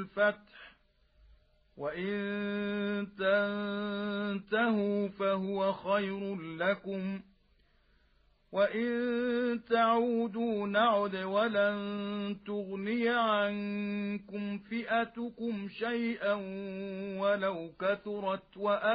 الفتح وإن تنتهوا فهو خير لكم وإن تعودوا نعد ولن تغني عنكم فئتكم شيئا ولو كثرت